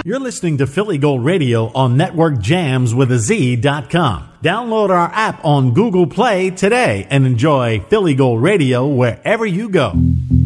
You're listening to Philly Gold Radio on Network Jams with a Z.com. Download our app on Google Play today and enjoy Philly Gold Radio wherever you go.